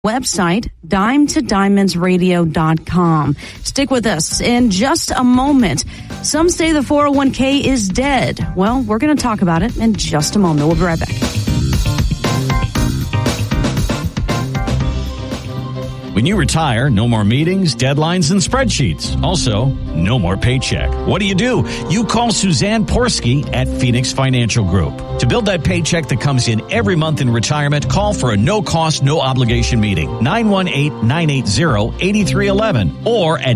Website, dimetodiamondsradio.com. Stick with us in just a moment. Some say the 401k is dead. Well, we're going to talk about it in just a moment. We'll be right back. When you retire, no more meetings, deadlines, and spreadsheets. Also, no more paycheck. What do? You call Suzanne Porsky at Phoenix Financial Group. To build that paycheck that comes in every month in retirement, call for a no-cost, no-obligation meeting. 918-980-8311 or at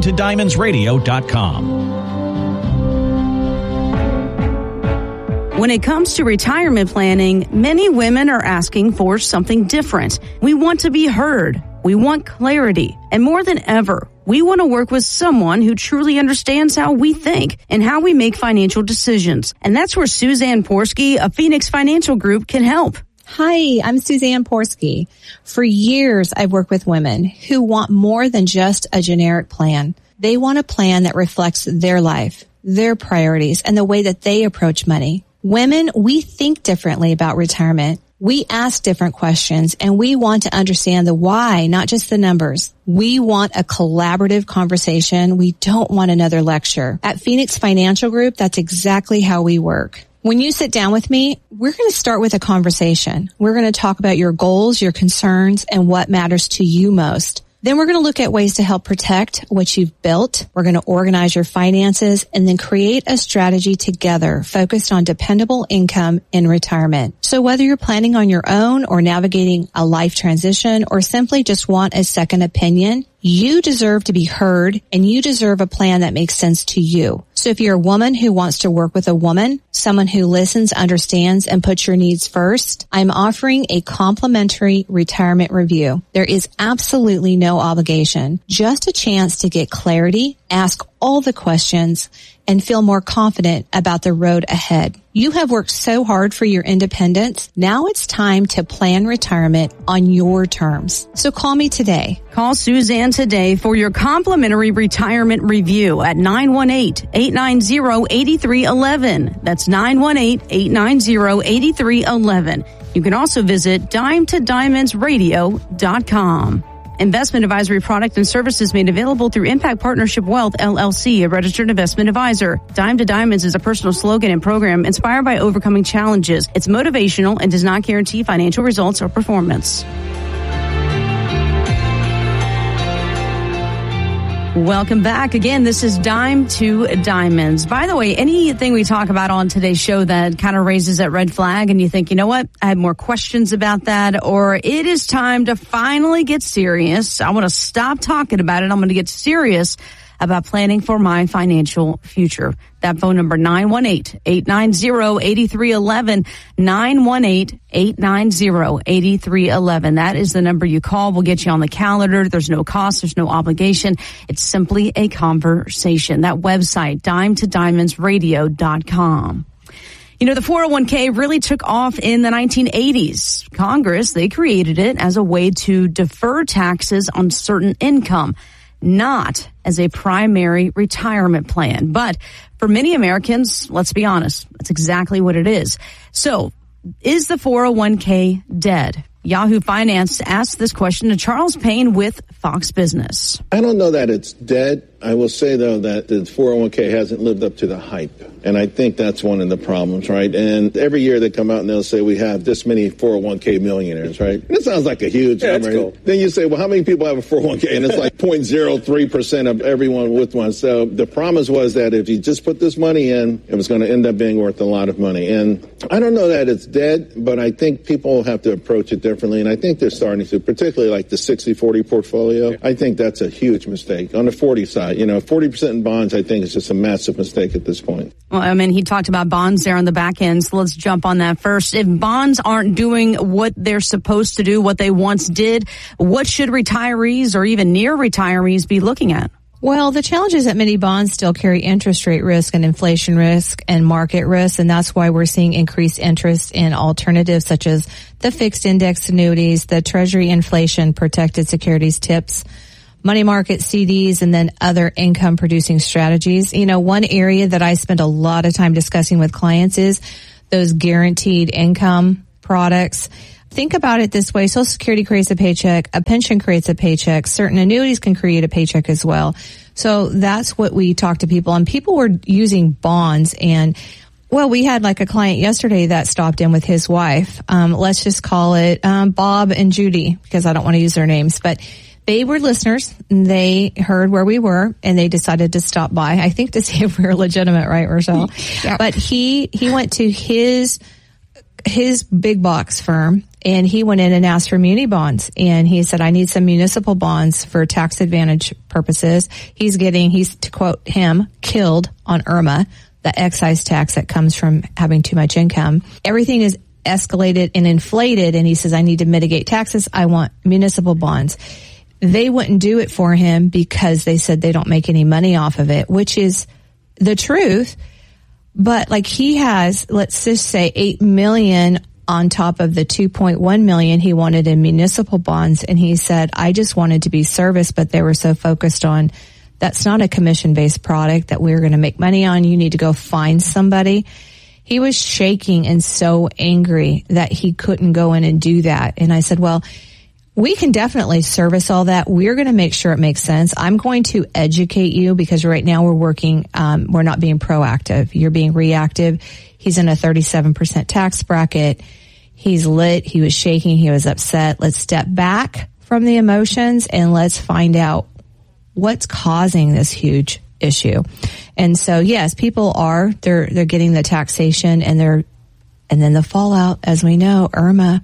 dimetodiamondsradio.com. When it comes to retirement planning, many women are asking for something different. We want to be heard. We want clarity. And more than ever, we want to work with someone who truly understands how we think and how we make financial decisions. And that's where Suzanne Porsky of Phoenix Financial Group can help. Hi, I'm Suzanne Porsky. For years, I've worked with women who want more than just a generic plan. They want a plan that reflects their life, their priorities, and the way that they approach money. Women, we think differently about retirement. We ask different questions, and we want to understand the why, not just the numbers. We want a collaborative conversation. We don't want another lecture. At Phoenix Financial Group, that's exactly how we work. When you sit down with me, we're going to start with a conversation. We're going to talk about your goals, your concerns, and what matters to you most. Then we're going to look at ways to help protect what you've built. We're going to organize your finances and then create a strategy together focused on dependable income in retirement. So whether you're planning on your own or navigating a life transition or simply just want a second opinion, you deserve to be heard and you deserve a plan that makes sense to you. So if you're a woman who wants to work with a woman, someone who listens, understands, and puts your needs first, I'm offering a complimentary retirement review. There is absolutely no obligation, just a chance to get clarity, ask all the questions, and feel more confident about the road ahead. You have worked so hard for your independence. Now it's time to plan retirement on your terms. So call me today. Call Suzanne today for your complimentary retirement review at 918-890-8311. That's 918-890-8311. You can also visit dimetodiamondsradio.com. Investment advisory product and services made available through Impact Partnership Wealth, LLC, a registered investment advisor. Dime to Diamonds is a personal slogan and program inspired by overcoming challenges. It's motivational and does not guarantee financial results or performance. Welcome back. Again, this is Dime to Diamonds. By the way, anything we talk about on today's show that kind of raises that red flag and you think, you know what, I have more questions about that, or it is time to finally get serious. I want to stop talking about it. I'm going to get serious about planning for my financial future. That phone number, 918-890-8311, 918-890-8311. That is the number you call. We'll get you on the calendar. There's no cost. There's no obligation. It's simply a conversation. That website, dimetodiamondsradio.com. You know, the 401k really took off in the 1980s. Congress, they created it as a way to defer taxes on certain income, not as a primary retirement plan. But for many Americans, let's be honest, that's exactly what it is. So, is the 401k dead? Yahoo Finance asked this question to Charles Payne with Fox Business. I don't know that it's dead. I will say, though, that the 401k hasn't lived up to the hype. And I think that's one of the problems, right? And every year they come out and they'll say we have this many 401k millionaires, right? And it sounds like a huge number. Cool. Then you say, well, how many people have a 401k? And it's like 0.03% of everyone with one. So the promise was that if you just put this money in, it was going to end up being worth a lot of money. And I don't know that it's dead, but I think people have to approach it differently. And I think they're starting to, particularly like the 60-40 portfolio. I think that's a huge mistake. On the 40 side, 40% in bonds, I think is just a massive mistake at this point. Well, I mean, he talked about bonds there on the back end, so let's jump on that first. If bonds aren't doing what they're supposed to do, what they once did, what should retirees or even near retirees be looking at? Well, the challenge is that many bonds still carry interest rate risk and inflation risk and market risk, and that's why we're seeing increased interest in alternatives such as the fixed index annuities, the Treasury inflation protected securities TIPS, money market CDs, and then other income producing strategies. One area that I spend a lot of time discussing with clients is those guaranteed income products. think about it this way. Social Security creates a paycheck. A pension creates a paycheck. Certain annuities can create a paycheck as well. So that's what we talk to people. And people were using bonds. And, well, we had like a client yesterday that stopped in with his wife. Let's just call it Bob and Judy, because I don't want to use their names. But they were listeners. And they heard where we were, and they decided to stop by, I think, to see if we were legitimate, right, Rochelle? Yeah. But he went to his big box firm, and he went in and asked for muni bonds. And he said, I need some municipal bonds for tax advantage purposes. He's, to quote him, killed on IRMA, the excise tax that comes from having too much income. Everything is escalated and inflated. And he says, I need to mitigate taxes. I want municipal bonds. They wouldn't do it for him because they said they don't make any money off of it, which is the truth. But like he has, let's just say $8 million on top of the $2.1 million he wanted in municipal bonds. And he said, I just wanted to be serviced, but they were so focused on that's not a commission-based product that we're going to make money on. You need to go find somebody. He was shaking and so angry that he couldn't go in and do that. And I said, well, we can definitely service all that. We're going to make sure it makes sense. I'm going to educate you because right now we're working, we're not being proactive. You're being reactive. He's in a 37% tax bracket. He's lit. He was shaking. He was upset. Let's step back from the emotions and let's find out what's causing this huge issue. And so, yes, people they're getting the taxation and then the fallout, as we know, IRMA,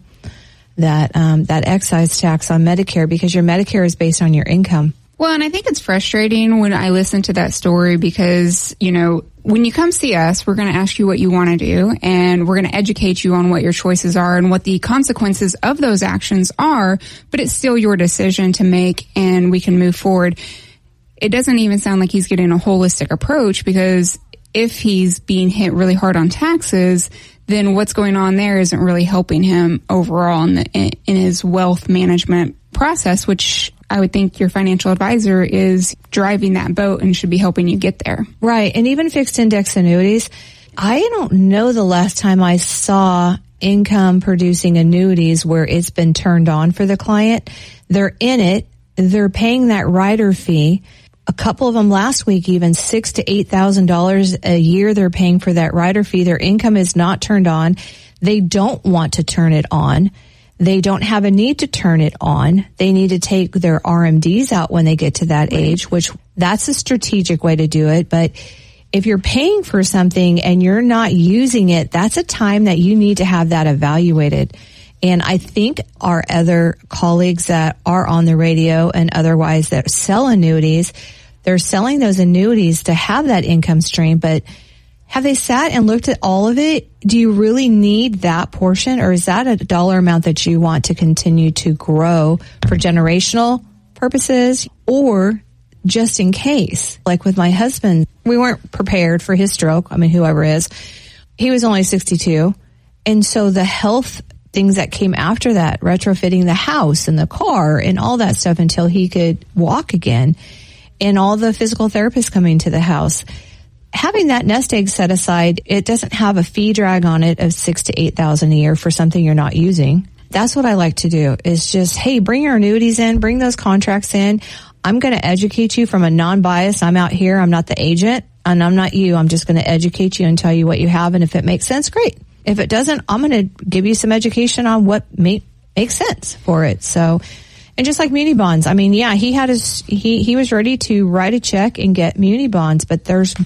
that excise tax on Medicare, because your Medicare is based on your income. Well, and I think it's frustrating when I listen to that story because, you know, when you come see us, we're going to ask you what you want to do, and we're going to educate you on what your choices are and what the consequences of those actions are, but it's still your decision to make, and we can move forward. It doesn't even sound like he's getting a holistic approach, because if he's being hit really hard on taxes, then what's going on there isn't really helping him overall in his wealth management process, which I would think your financial advisor is driving that boat and should be helping you get there. Right. And even fixed index annuities, I don't know the last time I saw income producing annuities where it's been turned on for the client. They're in it. They're paying that rider fee. A couple of them last week, even $6,000 to $8,000 a year they're paying for that rider fee. Their income is not turned on. They don't want to turn it on. They don't have a need to turn it on. They need to take their RMDs out when they get to that age, which that's a strategic way to do it. But if you're paying for something and you're not using it, that's a time that you need to have that evaluated. And I think our other colleagues that are on the radio and otherwise that sell annuities, they're selling those annuities to have that income stream. But have they sat and looked at all of it? Do you really need that portion, or is that a dollar amount that you want to continue to grow for generational purposes or just in case? Like with my husband, we weren't prepared for his stroke. I mean, whoever is, he was only 62. And so the health things that came after that, retrofitting the house and the car and all that stuff until he could walk again, and all the physical therapists coming to the house. Having that nest egg set aside, it doesn't have a fee drag on it of $6,000 to $8,000 a year for something you're not using. That's what I like to do, is just, hey, bring your annuities in, bring those contracts in. I'm going to educate you from a non-bias. I'm out here. I'm not the agent, and I'm not you. I'm just going to educate you and tell you what you have. And if it makes sense, great. If it doesn't, I'm going to give you some education on what makes sense for it. So, and just like muni bonds, I mean, yeah, he was ready to write a check and get muni bonds, but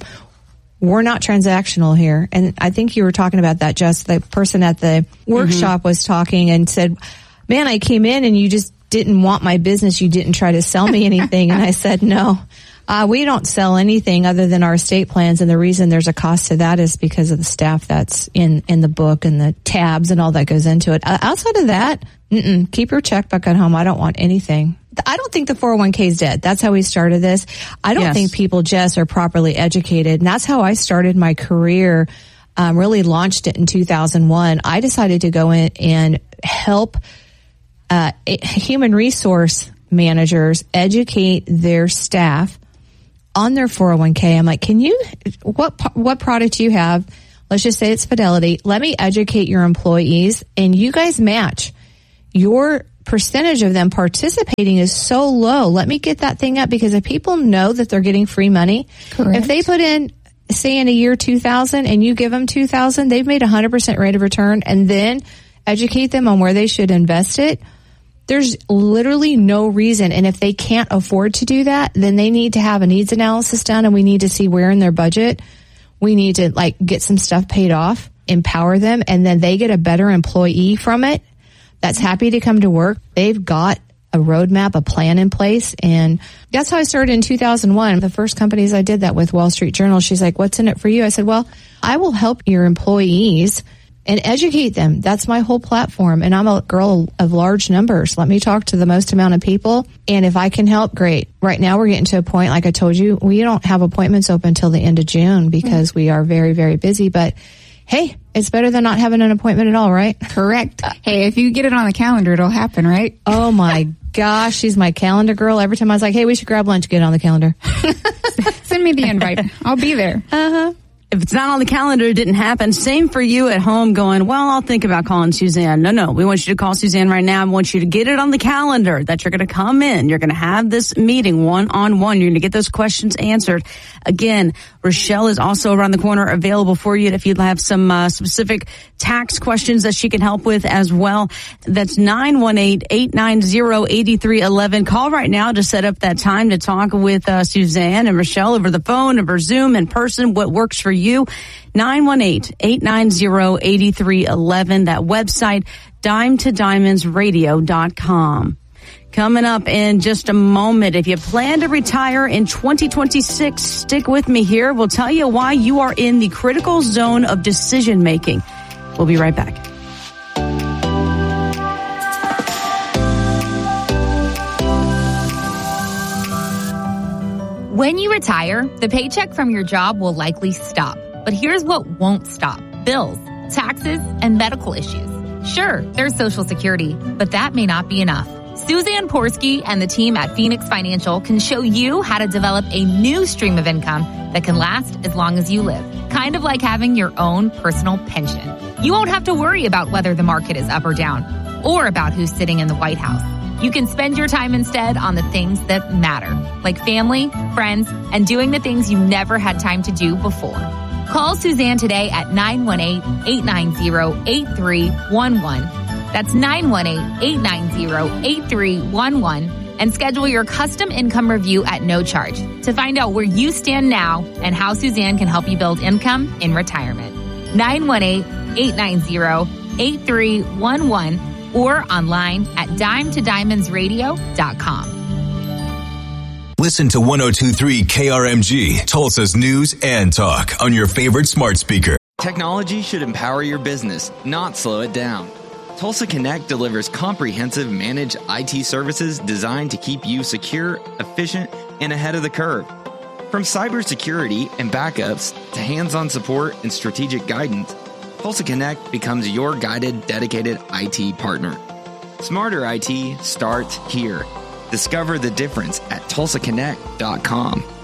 we're not transactional here. And I think you were talking about that, Jess. The person at the workshop was talking and said, man, I came in and you just didn't want my business. You didn't try to sell me anything. And I said, no. We don't sell anything other than our estate plans, and the reason there's a cost to that is because of the staff that's in the book and the tabs and all that goes into it. Outside of that, keep your checkbook at home. I don't want anything. I don't think the 401k is dead. That's how we started this. I don't think people, Jess, are properly educated, and that's how I started my career. Really launched it in 2001. I decided to go in and help human resource managers educate their staff on their 401k. I'm like, what product do you have? Let's just say it's Fidelity. Let me educate your employees, and you guys match. your percentage of them participating is so low. Let me get that thing up, because if people know that they're getting free money, Correct. If they put in, say in a year, 2,000 and you give them 2,000, they've made 100% rate of return, and then educate them on where they should invest it. There's literally no reason. And if they can't afford to do that, then they need to have a needs analysis done, and we need to see where in their budget we need to get some stuff paid off, empower them, and then they get a better employee from it that's happy to come to work. They've got a roadmap, a plan in place. And that's how I started in 2001. The first companies I did that with, Wall Street Journal, she's like, what's in it for you? I said, well, I will help your employees and educate them. That's my whole platform. And I'm a girl of large numbers. Let me talk to the most amount of people. And if I can help, great. Right now we're getting to a point, like I told you, we don't have appointments open until the end of June because we are very, very busy. But hey, it's better than not having an appointment at all, right? Correct. Hey, if you get it on the calendar, it'll happen, right? Oh my gosh, she's my calendar girl. Every time I was like, hey, we should grab lunch, get it on the calendar. Send me the invite. I'll be there. If it's not on the calendar, it didn't happen. Same for you at home going, well, I'll think about calling Suzanne. No. We want you to call Suzanne right now. I want you to get it on the calendar that you're going to come in. You're going to have this meeting one-on-one. You're going to get those questions answered. Again, Rochelle is also around the corner, available for you if you'd have some specific tax questions that she can help with as well. That's 918-890-8311. Call right now to set up that time to talk with Suzanne and Rochelle over the phone, over Zoom, in person, what works for you. 918-890-8311. That website, dimetodiamondsradio.com. Coming up in just a moment, if you plan to retire in 2026, stick with me here. We'll tell you why you are in the critical zone of decision making. We'll be right back. When you retire, the paycheck from your job will likely stop. But here's what won't stop: bills, taxes, and medical issues. Sure, there's Social Security, but that may not be enough. Suzanne Porsky and the team at Phoenix Financial can show you how to develop a new stream of income that can last as long as you live. Kind of like having your own personal pension. You won't have to worry about whether the market is up or down, or about who's sitting in the White House. You can spend your time instead on the things that matter, like family, friends, and doing the things you never had time to do before. Call Suzanne today at 918-890-8311. That's 918-890-8311, and schedule your custom income review at no charge to find out where you stand now and how Suzanne can help you build income in retirement. 918-890-8311 or online at dimetodiamondsradio.com. Listen to 102.3 KRMG, Tulsa's news and talk on your favorite smart speaker. Technology should empower your business, not slow it down. Tulsa Connect delivers comprehensive managed IT services designed to keep you secure, efficient, and ahead of the curve. From cybersecurity and backups to hands-on support and strategic guidance, Tulsa Connect becomes your guided, dedicated IT partner. Smarter IT starts here. Discover the difference at tulsaconnect.com.